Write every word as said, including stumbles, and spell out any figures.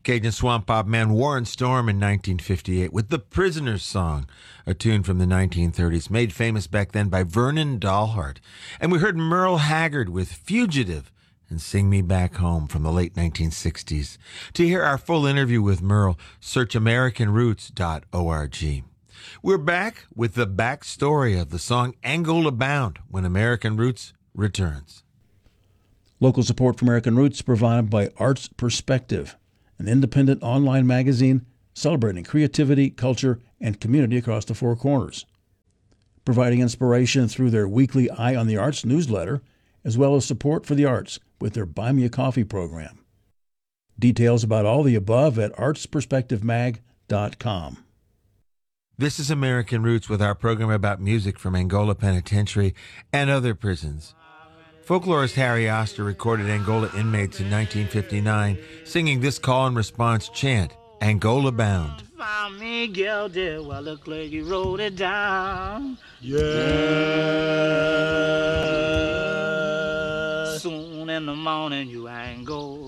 Cajun swamp pop man Warren Storm in nineteen fifty-eight with The Prisoner's Song, a tune from the nineteen thirties, made famous back then by Vernon Dalhart. And we heard Merle Haggard with Fugitive and Sing Me Back Home from the late nineteen sixties. To hear our full interview with Merle, search american roots dot org. We're back with the backstory of the song Angola Bound when American Roots returns. Local support for American Roots provided by Arts Perspective, an independent online magazine celebrating creativity, culture, and community across the Four Corners. Providing inspiration through their weekly Eye on the Arts newsletter, as well as support for the arts with their Buy Me a Coffee program. Details about all the above at arts perspective mag dot com. This is American Roots with our program about music from Angola Penitentiary and other prisons. Folklorist Harry Oster recorded Angola inmates in nineteen fifty-nine, singing this call and response chant, Angola Bound. Found me guilty while the clergy wrote it down. Yeah. Soon in the morning you ain't go.